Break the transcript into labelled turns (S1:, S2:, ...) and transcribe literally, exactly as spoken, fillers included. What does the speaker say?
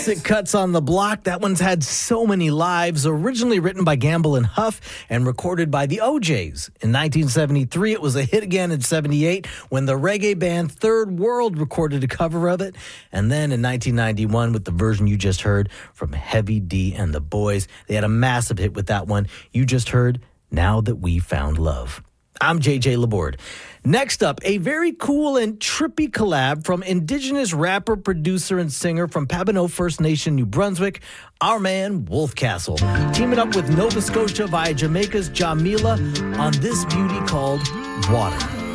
S1: It Cuts on the Block. That one's had so many lives. Originally written by Gamble and Huff and recorded by the O Js. In nineteen seventy-three, it was a hit again in seventy-eight when the reggae band Third World recorded a cover of it. And then in nineteen ninety-one with the version you just heard from Heavy D and the Boys. They had a massive hit with that one. You just heard Now That We Found Love. I'm J J Laborde. Next up, a very cool and trippy collab from Indigenous rapper, producer, and singer from Pabineau First Nation, New Brunswick, our man Wolfcastle, teaming up with Nova Scotia via Jamaica's Jamila on this beauty called Water.